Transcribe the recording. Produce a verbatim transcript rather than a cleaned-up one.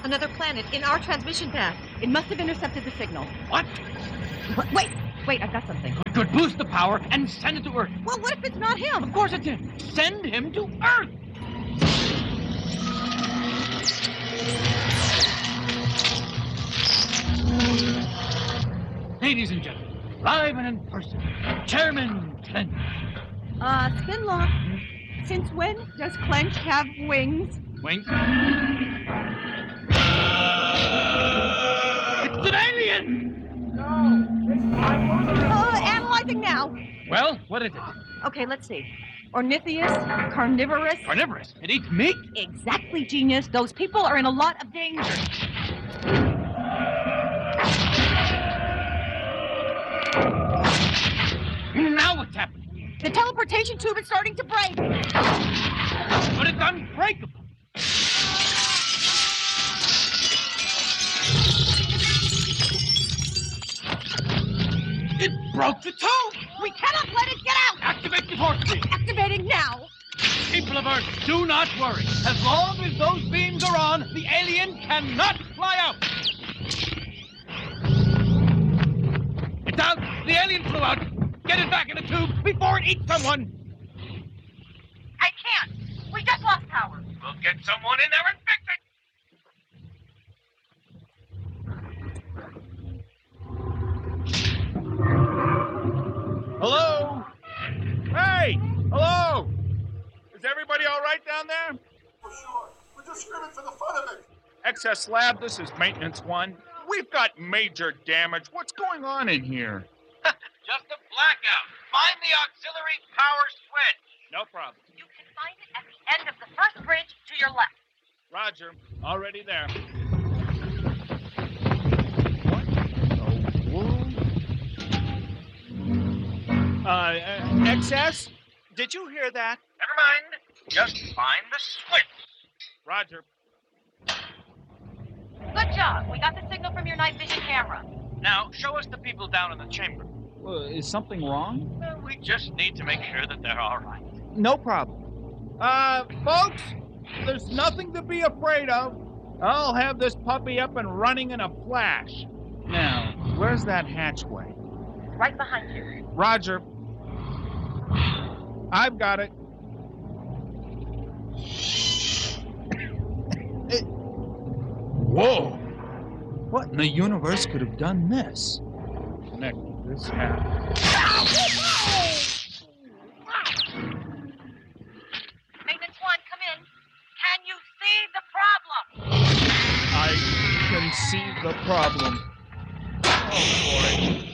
another planet in our transmission path. It must have intercepted the signal. What? Wh- Wait, wait, I've got something. We could boost the power and send it to Earth. Well, what if it's not him? Of course it's him. Send him to Earth. Ladies and gentlemen, live and in person, Chairman Clench. Uh, Spinlock, since when does Clench have wings? Wink. It's an alien! No, it's my mother. Uh, analyzing now. Well, what is it? Okay, let's see. Ornithius, carnivorous. Carnivorous. It eats meat? Exactly, genius. Those people are in a lot of danger. Now what's happening? The teleportation tube is starting to break. But it's unbreakable. It broke the tube! We cannot let it get out! Activate the force field! Activating now! People of Earth, do not worry. As long as those beams are on, the alien cannot fly out. It's out! The alien flew out! Get it back in the tube before it eats someone! I can't! We just lost power! We'll get someone in there and fix it! Hello? Hey! Hello! Is everybody all right down there? For sure. We're just screaming for the fun of it. Excess Lab, this is Maintenance One. We've got major damage. What's going on in here? Just a blackout. Find the auxiliary power switch. No problem. You can find it at the end of the first bridge to your left. Roger. Already there. What? Uh, uh, Excess? Did you hear that? Never mind. Just find the switch. Roger. Good job. We got the signal from your night vision camera. Now, show us the people down in the chamber. Uh, is something wrong? Well, we just need to make sure that they're all right. No problem. Uh, folks, there's nothing to be afraid of. I'll have this puppy up and running in a flash. Now, where's that hatchway? Right behind you. Roger. I've got it. it. Whoa! What in the universe could have done this? Connect this hat. Maintenance One, come in. Can you see the problem? I can see the problem. Oh, boy.